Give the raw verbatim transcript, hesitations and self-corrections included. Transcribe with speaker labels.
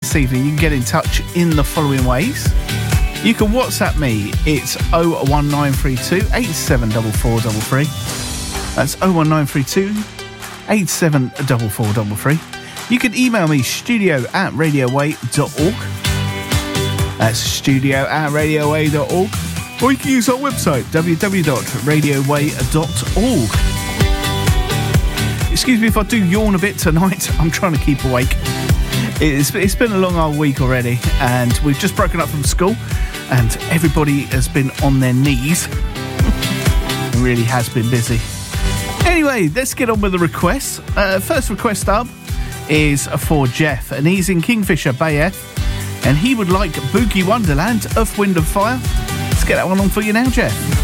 Speaker 1: this evening, you can get in touch in the following ways. You can WhatsApp me. It's oh one nine three two, eight seven four four three three. That's oh one nine three two, eight seven four four three three. You can email me, studio at radioway dot org. That's studio at radioway dot org. Or you can use our website, w w w dot radioway dot org. Excuse me if I do yawn a bit tonight. I'm trying to keep awake. It's, it's been a long old week already, and we've just broken up from school, and everybody has been on their knees. It really has been busy. Anyway, let's get on with the requests. Uh, first request up is for Jeff, and he's in Kingfisher Bay F, and he would like Boogie Wonderland, Earth, Wind and Fire. Let's get that one on for you now, Jeff.